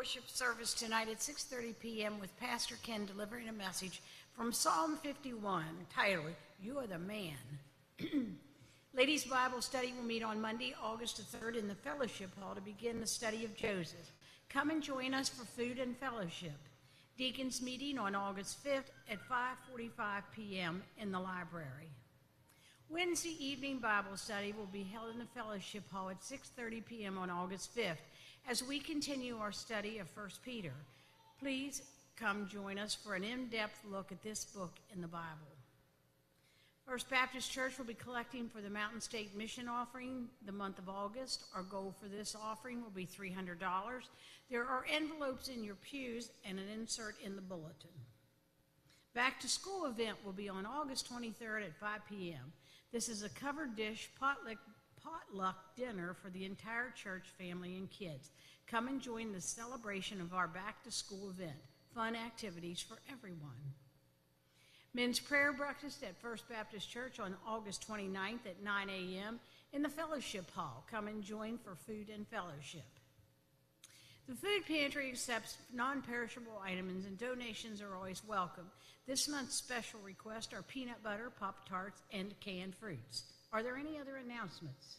worship service tonight at 6:30 p.m. with Pastor Ken delivering a message from Psalm 51 titled, You Are the Man. Ladies' Bible study will meet on Monday, August the 3rd in the fellowship hall to begin the study of Joseph. Come and join us for food and fellowship. Deacons meeting on August 5th at 5:45 p.m. in the library. Wednesday evening Bible study will be held in the fellowship hall at 6:30 p.m. on August 5th as we continue our study of 1 Peter. Please come join us for an in-depth look at this book in the Bible. First Baptist Church will be collecting for the Mountain State Mission Offering the month of August. Our goal for this offering will be $300. There are envelopes in your pews and an insert in the bulletin. Back to School event will be on August 23rd at 5 p.m. This is a covered dish potluck dinner for the entire church family and kids. Come and join the celebration of our Back to School event. Fun activities for everyone. Men's prayer breakfast at First Baptist Church on August 29th at 9 a.m. in the fellowship hall. Come and join for food and fellowship. The food pantry accepts non-perishable items and donations are always welcome. This month's special requests are peanut butter, Pop-Tarts, and canned fruits. Are there any other announcements?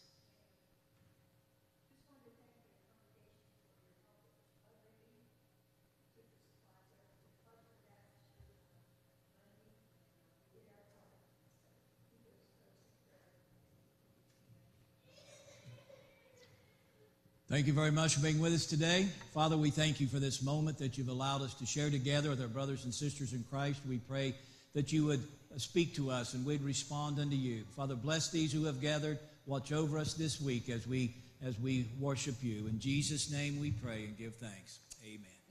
Thank you very much for being with us today. Father, we thank you for this moment that you've allowed us to share together with our brothers and sisters in Christ. We pray that you would speak to us and we'd respond unto you. Father, bless these who have gathered. Watch over us this week as we worship you. In Jesus' name we pray and give thanks. Amen.